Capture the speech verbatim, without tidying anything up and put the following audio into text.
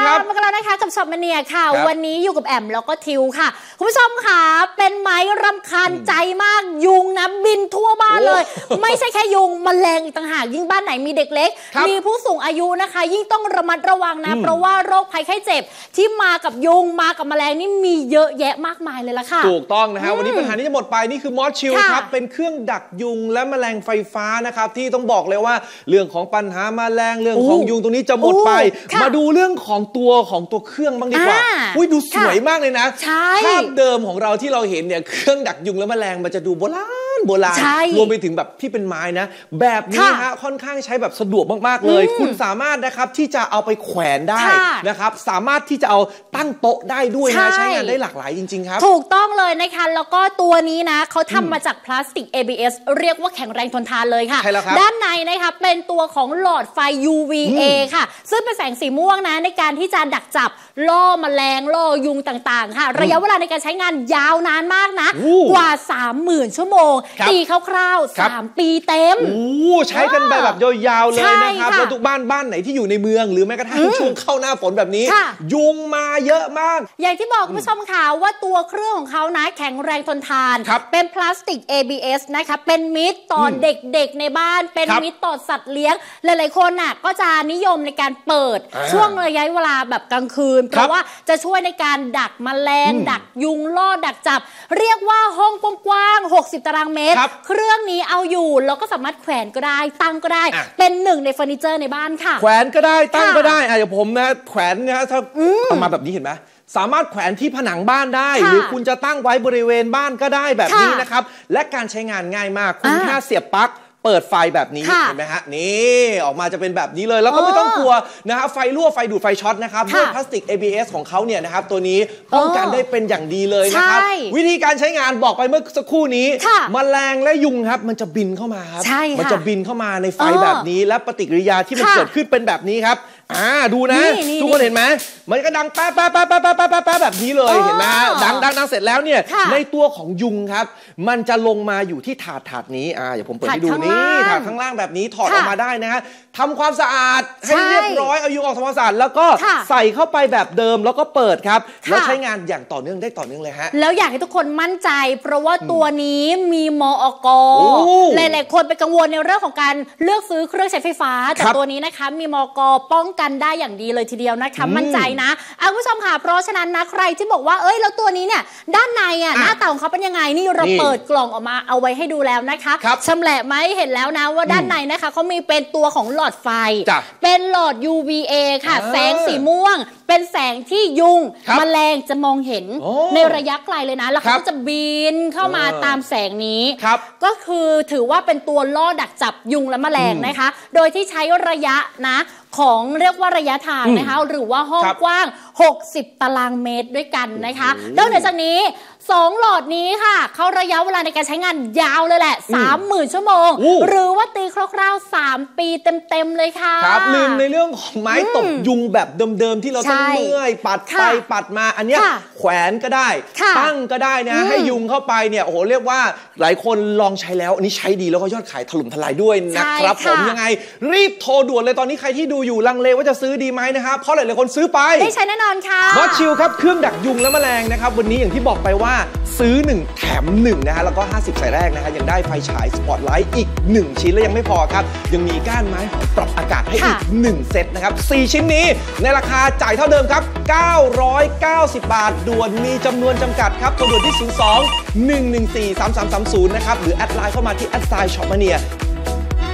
ครับมากันแล้วนะคะกับช็อปมาเนียค่ะวันนี้อยู่กับแอมแล้วก็ทิวค่ะคุณผู้ชมค่ะเป็นไม้รำคาญใจมากยุงนะบินทั่วบ้านเลยไม่ใช่แค่ยุงแมลงอีกต่างหากยิ่งบ้านไหนมีเด็กเล็กมีผู้สูงอายุนะคะยิ่งต้องระมัดระวังนะเพราะว่าโรคภัยไข้เจ็บที่มากับยุงมากับแมลงนี่มีเยอะแยะมากมายเลยล่ะค่ะถูกต้องนะฮะวันนี้ปัญหานี้จะหมดไปนี่คือมอสชิลครับเป็นเครื่องดักยุงและแมลงไฟฟ้านะครับที่ต้องบอกเลยว่าเรื่องของปัญหาแมลงเรื่องของยุงตรงนี้จะหมดไปมาดูเรื่องของตัวของตัวเครื่องบ้างดีกว่าอุ้ยดูสวยมากเลยนะภาพเดิมของเราที่เราเห็นเนี่ยเครื่องดักยุงและแมลงมันจะดูโบราณโบราณรวมไปถึงแบบที่เป็นไม้นะแบบนี้ฮะค่อนข้างใช้แบบสะดวกมากๆเลยคุณสามารถนะครับที่จะเอาไปแขวนได้นะครับสามารถที่จะเอาตั้งโต๊ะได้ด้วยนะใช้งานได้หลากหลายจริงๆครับถูกต้องเลยนะคะแล้วก็ตัวนี้นะเขาทำมาจากพลาสติก เอ บี เอส เรียกว่าแข็งแรงทนทานเลยค่ะด้านในนะคะเป็นตัวของหลอดไฟ ยู วี เอ ค่ะซึ่งเป็นแสงสีม่วงนะในการที่จะดักจับล่อแมลงล่อยุงต่างๆค่ะระยะเวลาในการใช้งานยาวนานมากนะกว่า สามหมื่น ชั่วโมงตีคร่าวๆสามปีเต็มใช้กันไปแบบยาวๆเลยนะครับแล้วทุกบ้านบ้านไหนที่อยู่ในเมืองหรือแม้กระทั่งช่วงเข้าหน้าฝนแบบนี้ยุงมาเยอะมากอย่างที่บอกคุณผู้ชมค่ะว่าตัวเครื่องของเขานะแข็งแรงทนทานเป็นพลาสติก เอ บี เอส นะคะเป็นมิตรต่อเด็กๆในบ้านเป็นมิตรต่อสัตว์เลี้ยงหลายๆคนน่ะก็จะนิยมในการเปิดช่วงระยะเวลาแบบกลางคืนเพราะว่าจะช่วยในการดักแมลงดักยุงล่อดักจับเรียกว่าห้องกว้างๆหกสิบตารางเมตรเครื่องนี้เอาอยู่แล้วก็สามารถแขวนก็ได้ตั้งก็ได้เป็นหนึ่งในเฟอร์นิเจอร์ในบ้านค่ะแขวนก็ได้ตั้งก็ได้อ่ะอย่างผมนะแขวนนะถ้าออกมาแบบนี้เห็นไหมสามารถแขวนที่ผนังบ้านได้หรือคุณจะตั้งไว้บริเวณบ้านก็ได้แบบนี้นะครับและการใช้งานง่ายมากคุณแค่เสียบปลั๊กเปิดไฟแบบนี้เห็นไหมฮะนี่ออกมาจะเป็นแบบนี้เลยแล้วก็ไม่ต้องกลัวนะฮะไฟรั่วไฟดูดไฟช็อตนะครับด้วยพลาสติก เอ บี เอส ของเขาเนี่ยนะครับตัวนี้ป้องกันได้เป็นอย่างดีเลยนะครับวิธีการใช้งานบอกไปเมื่อสักครู่นี้แมลงและยุงครับมันจะบินเข้ามาครับมันจะบินเข้ามาในไฟแบบนี้และปฏิกิริยาที่มันเกิดขึ้นเป็นแบบนี้ครับอ่าดูนะทุกคนเห็นไหมมันก็ดังแป๊ะแป๊ะแป๊ะแป๊ะแป๊ะแป๊ะแป๊ะแบบนี้เลยเห็นไหมดังดังดังเสร็จแล้วเนี่ยในตัวของยุงครับมันจะลงมาอยู่ที่ถาดถาดนี้อ่าอย่าผมเปิดให้ดูนี่ถาดข้างล่างแบบนี้ถอดออกมาได้นะฮะทำความสะอาดให้เรียบร้อยเอายุงออกทำความสะอาดแล้วก็ใส่เข้าไปแบบเดิมแล้วก็เปิดครับแล้วใช้งานอย่างต่อเนื่องได้ต่อเนื่องเลยฮะแล้วอยากให้ทุกคนมั่นใจเพราะว่าตัวนี้มีมอก.หลายๆคนไปกังวลในเรื่องของการเลือกซื้อเครื่องใช้ไฟฟ้าแต่ตัวนี้นะคะมีมอก.ป้องกันได้อย่างดีเลยทีเดียวนะคะมั่นใจนะคุณผู้ชมค่ะเพราะฉะนั้นนะใครที่บอกว่าเอ้ยแล้วตัวนี้เนี่ยด้านในอ่ะหน้าตาของเขาเป็นยังไงนี่เราเปิดกล่องออกมาเอาไว้ให้ดูแล้วนะคะชำแหละไหมเห็นแล้วนะว่าด้านในนะคะเขามีเป็นตัวของหลอดไฟเป็นหลอด ยู วี เอ ค่ะแสงสีม่วงเป็นแสงที่ยุงแมลงจะมองเห็นในระยะไกลเลยนะแล้วเขาจะบินเข้ามาตามแสงนี้ก็คือถือว่าเป็นตัวล่อดักจับยุงและแมลงนะคะโดยที่ใช้ระยะนะของเรียกว่าระยะทางนะคะหรือว่าห้องกว้างหกสิบตารางเมตรด้วยกันนะคะนอกจากนี้สองหลอดนี้ค่ะเขาระยะเวลาในการใช้งานยาวเลยแหละ สามหมื่น ชั่วโมงหรือว่าตีคร่าวๆสามปีเต็มๆเลยค่ะครับลืมในเรื่องของไม้ตบยุงแบบเดิมๆที่เราต้องเมื่อยปัดไปปัดมาอันนี้แขวนก็ได้ตั้งก็ได้นะให้ยุงเข้าไปเนี่ยโอ้โหเรียกว่าหลายคนลองใช้แล้วอันนี้ใช้ดีแล้วก็ยอดขายถล่มทลายด้วยนะครับผมยังไงรีบโทรด่วนเลยตอนนี้ใครที่ดูอยู่ลังเลว่าจะซื้อดีไหมนะครับเพราะหลายๆคนซื้อไปได้ใช้แน่นอนค่ะมอสชิลครับเครื่องดักยุงและแมลงนะครับวันนี้อย่างที่บอกไปว่าซื้อหนึ่งแถมหนึ่งนะฮะแล้วก็ห้าสิบสายแรกนะฮะยังได้ไฟฉายสปอตไลท์อีกหนึ่งชิ้นและยังไม่พอครับยังมีก้านไม้หอยปรับอากาศให้อีกหนึ่งเซตนะครับสี่ชิ้นนี้ในราคาจ่ายเท่าเดิมครับเก้าร้อยเก้าสิบบาทด่วนมีจำนวนจำกัดครับโทรด่วนที่ศูนย์ สอง หนึ่ง หนึ่ง สี่ สาม สาม สาม ศูนย์นะครับหรือแอดไลน์เข้ามาที่แอดไซน์ช็อปมาเนีย